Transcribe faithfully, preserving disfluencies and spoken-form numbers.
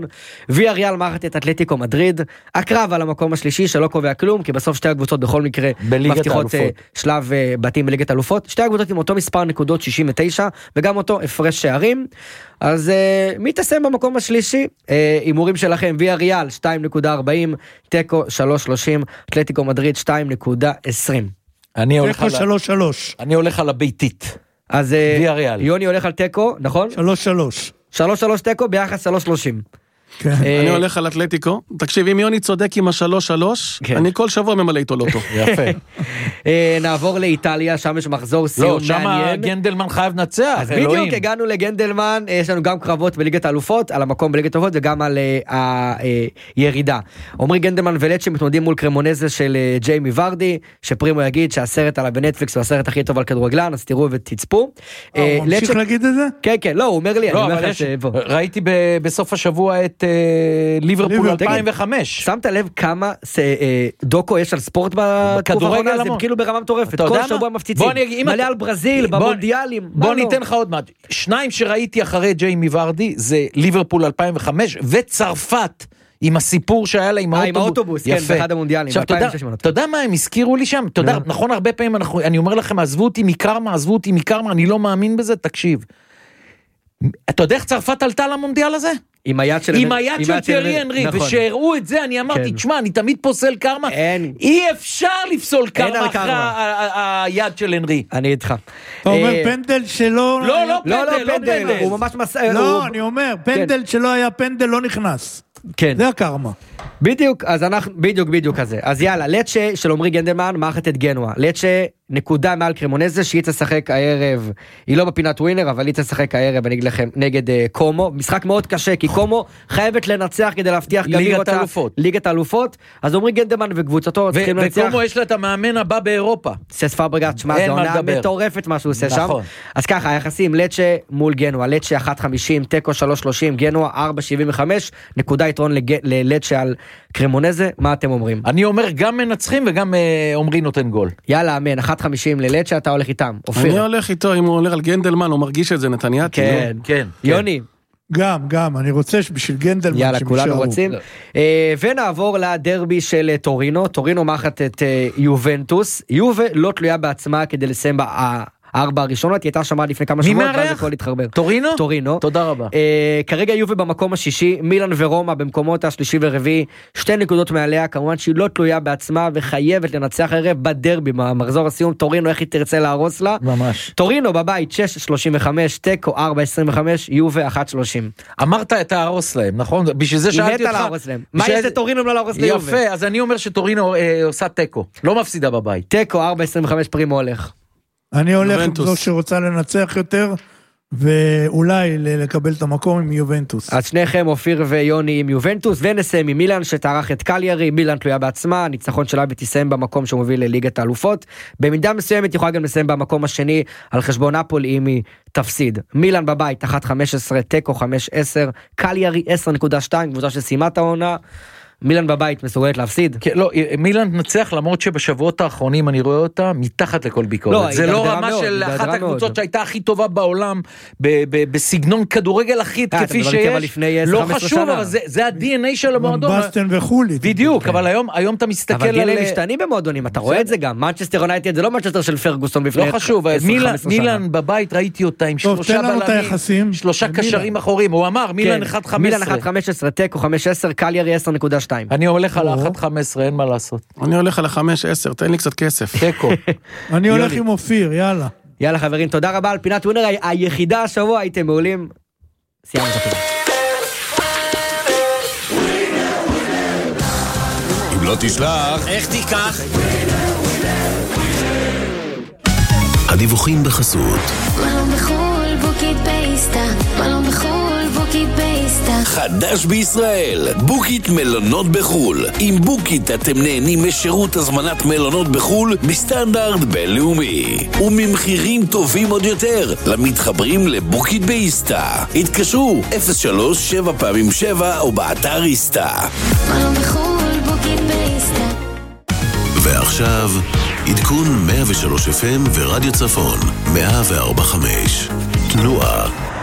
ויה ריאל מארחת את אתלטיקו מדריד, הקרב על המקום השלישי שלא קובע כלום, כי בסוף שתי הקבוצות בכל מקרה מבטיחות שלב בתים בליגת אלופות, שתי הקבוצות עם אותו מספר נקודות שישים ותשע, וגם אותו הפרש שערים, אז מי תסיים במקום השלישי? הימורים שלכם, ויה ריאל שתיים נקודה ארבעים, טקו שלוש שלושים, אתלטיקו מדריד שתיים נקודה עשרים. אני הולך על שלוש שלוש. אני הולך על הביתית. אז יוני הולך על טקו, נכון? שלוש שלוש. שלוש שלוש טקו ביחס שלוש שלושים. אני הולך על אתלטיקו. תקשיב, אם יוני צודק עם השלוש שלוש, אני כל שבוע ממלא איתו לוטו. יפה. נעבור לאיטליה, שם יש מחזור סיום מעניין. לא, שם גנדלמן חייב נצח. אז בדיוק הגענו לגנדלמן, יש לנו גם קרבות בליגת האלופות, על המקום בליגת האלופות, וגם על הירידה. עומרי גנדלמן ולצ'ה מתמודדים מול קרמונזה של ג'יימי ורדי, שפרימו יגיד שהסרט עליו בנטפליקס הוא הסרט הכי טוב על כדורגלן, אז תראו ותצפו. הוא ממשיך להגיד את זה? כן, כן, לא, הוא אומר לי, ראיתי בסוף השבוע את ליברפול אלפיים וחמש. שמת לב כמה דוקו יש על ספורט בתקופה האחרונה? זה כאילו ברמה מטורפת. כל שבוע מפציצים. מלא על ברזיל, במונדיאלים. בוא ניתן לך עוד מעט. שניים שראיתי אחרי ג'יימי ורדי, זה ליברפול אלפיים וחמש וצרפת. עם הסיפור שהיה לה עם האוטובוס. עם האוטובוס, כן, באחד המונדיאלים. אתה יודע מה הם הזכירו לי שם? תודה, נכון, הרבה פעמים אני אומר לכם, עזבו אותי מקרמה, עזבו אותי מקרמה, אני לא מאמין בזה, תקשיב. אתה יודע איך צרפת עלתה למונדיאל הזה? עם היד של עם היד של טיירי אנרי, ושהראו את זה, אני אמרתי, תשמע, אני תמיד פוסל קרמה, אי אפשר לפסול קרמה אחרי היד של אנרי. אני איתך. אתה אומר פנדל שלא... לא, לא פנדל, לא פנדל. הוא ממש מסע... לא, אני אומר, פנדל שלא היה פנדל לא נכנס. כן. זה הקרמה. בדיוק, אז אנחנו, בדיוק, בדיוק כזה. אז יאללה, לצ'ה של עומרי גנדלמן, מארחת את גנואה. לצ'ה נקודה מעל קרמונזה, שהיא תשחק הערב, היא לא בפינת ווינר, אבל היא תשחק הערב, אני אגיד לכם, נגד uh, קומו. משחק מאוד קשה, כי קומו חייבת לנצח כדי להבטיח ליגת האלופות. ליגת האלופות. אז עומרי גנדלמן וקבוצתו צריכים לנצח. וקומו יש לה את המאמן הבא באירופה. סס פאברגס, שמה, זה עונה מטורפת מה שהוא עושה שם. אז ככה, היחסים, לצ'ה מול גנואה, לצ'ה אחת חמישים, טקו שלוש שלושים, גנואה ארבע שבעים וחמש, נקודה יתרון ללצ'ה על קרמונזה. מה אתם אומרים? אני אומר גם מנצחים וגם עומרי נותן גול. יאללה, אמן, אחת חמישים ללצ'ה, אתה הולך איתם. אני הולך איתו, אם הוא הולך על גנדלמן, הוא מרגיש את זה, נתניה. כן, כן. יוני. גם, גם, אני רוצה בשביל גנדלמן. יאללה, כולנו רוצים. ונעבור לדרבי של טורינו. טורינו מארחת את יובנטוס. יובה לא תלויה בעצמה כדי לסיים בה... ארבע הראשונות, היא הייתה שמעה לפני כמה שבועות, ואז הכל התחרבר. טורינו? טורינו. תודה רבה. כרגע יובה במקום השישי, מילאן ורומא במקומות השלישי ורביעי, שתי נקודות מעליה, כמובן שהיא לא תלויה בעצמה, וחייבת לנצח ערב בדרבי, במחזור הסיום, טורינו, איך היא תרצה להרוס לה? ממש. טורינו בבית, שש שלושים וחמש, טקו ארבע עשרים וחמש, יובה אחת שלושים. אמרת את ההרוס להם, נכון? בשביל זה שאלתי אותך. מה יש לטורינו לא להרוס ליובה? יפה, אז אני אומר שטורינו עושה טקו, לא מפסידה בבית. טקו ארבע עשרים וחמש פרימו הולך. אני הולך עם זו שרוצה לנצח יותר, ואולי לקבל את המקום עם יובנטוס. אז שניכם, אופיר ויוני עם יובנטוס, ונסיים עם מילאן שתערך את קליירי, מילאן תלויה בעצמה, ניצחון שלה ותסיים במקום שמוביל לליגת האלופות, במידה מסוימת יכולה גם לסיים במקום השני, על חשבון נפולי אם היא תפסיד. מילאן בבית, אחת חמש עשרה, טקו חמש עשר, קליירי עשר נקודה שתיים, קבוצה שסיימה את העונה, מילאן בבית מסוגלת להפסיד. כן, לא, מילאן נצח למרות שבשבועות האחרונים אני רואה אותה מתחת לכל ביקורת. לא, זה לא רמה של אחת הקבוצות שהייתה הכי טובה בעולם, בסגנון כדורגל הכי כפי שיש. לא חשוב, אבל זה ה-די אן איי של המועדון. בסטן וחולי. בדיוק, אבל היום אתה מסתכל על... אבל גילים משתנים במועדונים, אתה רואה את זה גם. מנצ'סטר יונייטד זה לא מנצ'סטר של פרגוסון בפני... לא חשוב, מילאן בבית ראיתי אותה עם שלושה בלמים, שלושה קשרים אחורים. הוא אמר, מילאן אחת חמש עשרה, טקו חמש עשר, קליירי עשר נקודה שתיים. אני הולך על אחת חמש עשרה, אין מה לעשות. אני הולך על חמש עשר, תן לי קצת כסף. טקו. אני הולך עם אופיר, יאללה. יאללה חברים, תודה רבה על פינת ווינר היחידה השבוע, הייתם מעולים. סיימנו את הפינה. אם לא תשלח, איך תיקח? הדיווחים בחסות. מלון בחול, בוקית פייסטה. מלון בחול, בוקית פייסטה. חדש בישראל, בוקית מלונות בחול. עם בוקית אתם נהנים משירות הזמנת מלונות בחול בסטנדרט בינלאומי. וממחירים טובים עוד יותר למתחברים לבוקית באיסטה. התקשרו אפס שלוש שבע פעמים שבע או באתר איסטה. מלון בחול, בוקית באיסטה. ועכשיו, עדכון מאה ושלוש אף אם ורדיו צפון, מאה וארבע נקודה חמש. תנועה.